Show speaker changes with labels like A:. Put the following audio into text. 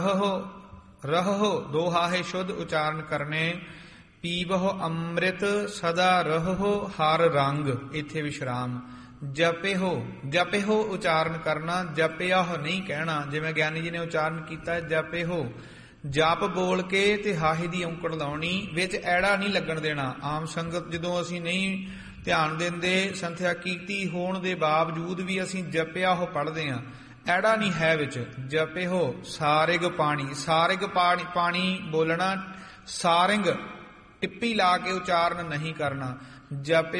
A: ਰਹੋ ਦੋ ਹਾਹੇ ਸ਼ੁੱਧ ਉਚਾਰਨ ਕਰਨੇ। ਪੀਵਹੁ ਅੰਮ੍ਰਿਤ ਸਦਾ ਰਹੋ ਹਰ ਰੰਗ, ਇੱਥੇ ਵਿਸ਼ਰਾਮ। ਜਪਿਹੋ ਉਚਾਰਨ ਕਰਨਾ, ਜਪਿਆਹ ਨਹੀਂ ਕਹਿਣਾ। ਜਿਵੇਂ ਗਿਆਨੀ ਜੀ ਨੇ ਉਚਾਰਨ ਕੀਤਾ ਜਪਿਹੋ, ਜਪ ਬੋਲ ਕੇ ਤੇ ਹਾਹੇ ਦੀ ਔਂਕੜ ਲਾਉਣੀ, ਵਿੱਚ ਐੜਾ ਨਹੀਂ ਲੱਗਣ ਦੇਣਾ। ਆਮ ਸੰਗਤ ਜਦੋਂ ਅਸੀਂ ਨਹੀਂ ਧਿਆਨ ਦਿੰਦੇ, ਸੰਥਿਆ ਕੀਤੀ ਹੋਣ ਦੇ ਬਾਵਜੂਦ ਵੀ ਅਸੀਂ ਜਪਿਆਹੋ ਪੜ੍ਹਦੇ ਹਾਂ, ਐੜਾ ਨਹੀਂ ਹੈ ਵਿੱਚ। ਜਪਿਹੋ ਸਾਰਿਗ ਪਾਣੀ, ਸਾਰਿਗ ਪਾਣੀ ਬੋਲਣਾ, ਸਾਰਿੰਗ ਟਿੱਪੀ ਲਾ ਕੇ ਉਚਾਰਨ ਨਹੀਂ ਕਰਨਾ। ਜਪ